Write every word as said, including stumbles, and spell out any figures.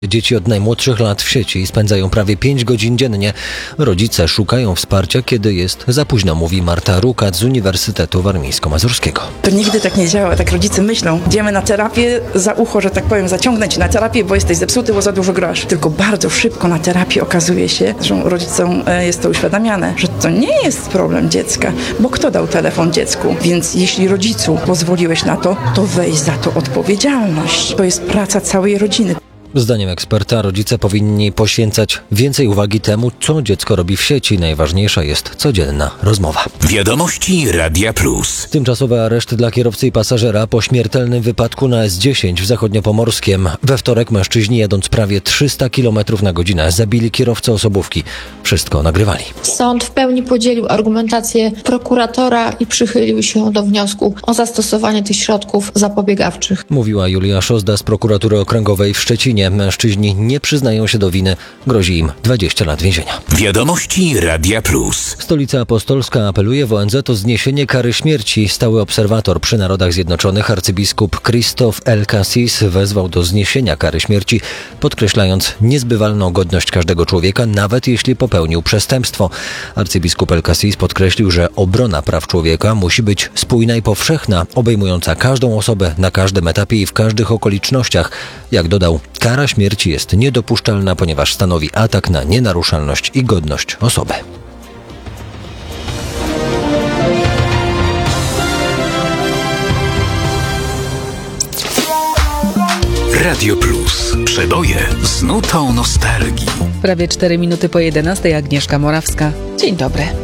Dzieci od najmłodszych lat w sieci spędzają prawie pięć godzin dziennie. Rodzice szukają wsparcia, kiedy jest za późno, mówi Marta Rukat z Uniwersytetu Warmińsko-Mazurskiego. To nigdy tak nie działa, tak rodzice myślą. Idziemy na terapię, za ucho, że tak powiem, zaciągnę cię na terapię, bo jesteś zepsuty, bo za dużo grasz. Tylko bardzo szybko na terapii okazuje się, że rodzicom jest to uświadamiane, że to nie jest problem dziecka, bo kto dał telefon dziecku? Więc jeśli rodzicu pozwoliłeś na to, to weź za to odpowiedzialność. To jest praca całej rodziny. Zdaniem eksperta rodzice powinni poświęcać więcej uwagi temu, co dziecko robi w sieci. Najważniejsza jest codzienna rozmowa. Wiadomości Radia Plus. Tymczasowy areszt dla kierowcy i pasażera po śmiertelnym wypadku na S dziesięć w Zachodniopomorskiem. We wtorek mężczyźni, jadąc prawie trzysta kilometrów na godzinę, zabili kierowcę osobówki. Wszystko nagrywali. Sąd w pełni podzielił argumentację prokuratora i przychylił się do wniosku o zastosowanie tych środków zapobiegawczych. Mówiła Julia Szozda z prokuratury okręgowej w Szczecinie. Mężczyźni nie przyznają się do winy. Grozi im dwadzieścia lat więzienia. Wiadomości Radia Plus. Stolica Apostolska apeluje w O N Z o zniesienie kary śmierci. Stały obserwator przy Narodach Zjednoczonych arcybiskup Christoph El Cassis wezwał do zniesienia kary śmierci, podkreślając niezbywalną godność każdego człowieka, nawet jeśli popełnił przestępstwo. Arcybiskup El Cassis podkreślił, że obrona praw człowieka musi być spójna i powszechna, obejmująca każdą osobę na każdym etapie i w każdych okolicznościach. Jak dodał, kara śmierci jest niedopuszczalna, ponieważ stanowi atak na nienaruszalność i godność osoby. Radio Plus. Przeboje z nutą nostalgii. Prawie cztery minuty po jedenastej. Agnieszka Morawska. Dzień dobry.